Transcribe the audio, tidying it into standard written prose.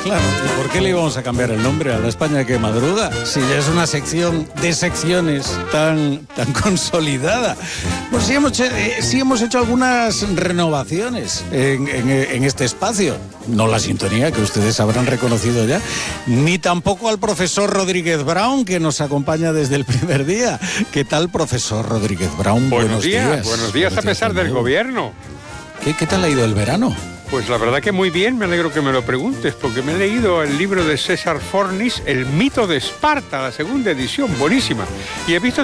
Claro, ¿y por qué le íbamos a cambiar el nombre a la España que madruga? Si ya es una sección de secciones tan consolidada. Pues sí hemos hecho algunas renovaciones en este espacio. No la sintonía, que ustedes habrán reconocido ya, ni tampoco al profesor Rodríguez Brown, que nos acompaña desde el primer día. ¿Qué tal, profesor Rodríguez Brown? Buenos días. Buenos días a pesar del gobierno. ¿Qué tal ha ido el verano? Pues la verdad que muy bien, me alegro que me lo preguntes, porque me he leído el libro de César Fornis, El mito de Esparta, la segunda edición, buenísima. Y he visto